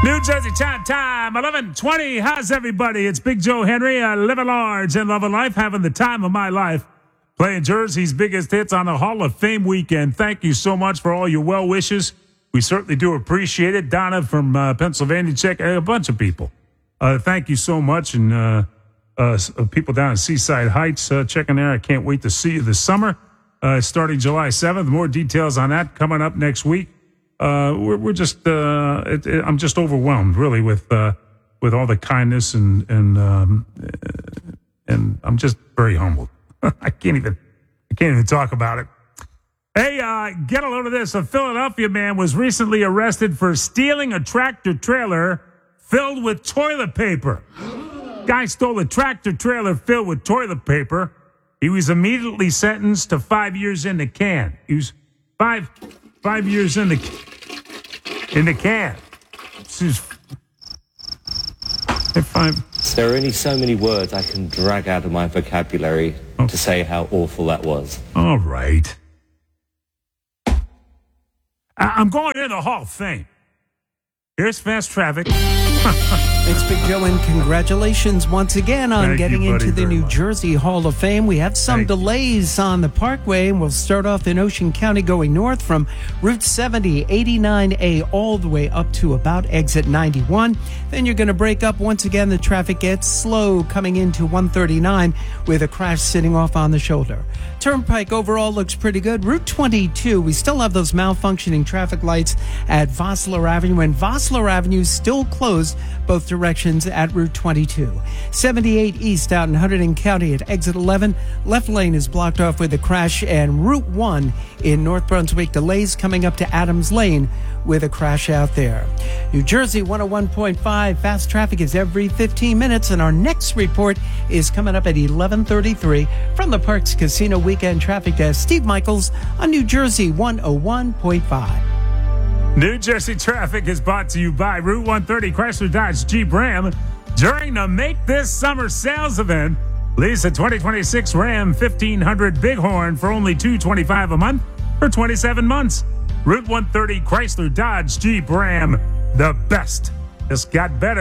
New Jersey time, 11:20. How's everybody? It's Big Joe Henry, living large and loving life, having the time of my life, playing Jersey's biggest hits on the Hall of Fame weekend. Thank you so much for all your well wishes. We certainly do appreciate it. Donna from Pennsylvania, check a bunch of people. Thank you so much, and people down in Seaside Heights checking there. I can't wait to see you this summer, starting July 7th. More details on that coming up next week. We're just I'm just overwhelmed really with all the kindness and I'm just very humbled. I can't even talk about it. Hey, get a load of this. A Philadelphia man was recently arrested for stealing a tractor trailer filled with toilet paper. Guy stole a tractor trailer filled with toilet paper. He was immediately sentenced to 5 years in the can. He was five years in the can. There are only so many words I can drag out of my vocabulary to say how awful that was. All right. I'm going in the Hall of Fame. Here's Fast Traffic. It's Big Joe, and congratulations once again on getting into the New Jersey Hall of Fame. We have some delays on the Parkway, and we'll start off in Ocean County going north from Route 70, 89A, all the way up to about exit 91. Then you're going to break up once again. The traffic gets slow coming into 139 with a crash sitting off on the shoulder. Turnpike overall looks pretty good. Route 22, we still have those malfunctioning traffic lights at Vossler Avenue, and Vossler Avenue is still closed both directions at Route 22. 78 East out in Hunterdon County at exit 11. Left lane is blocked off with a crash, and Route 1 in North Brunswick delays coming up to Adams Lane with a crash out there. New Jersey 101.5 fast traffic is every 15 minutes, and our next report is coming up at 11:33 from the Parks Casino Weekend Traffic Desk. Steve Michaels on New Jersey 101.5. New Jersey traffic is brought to you by Route 130 Chrysler Dodge Jeep Ram. During the Make This Summer sales event, lease a 2026 Ram 1500 Bighorn for only $225 a month for 27 months. Route 130 Chrysler Dodge Jeep Ram, the best. Just got better.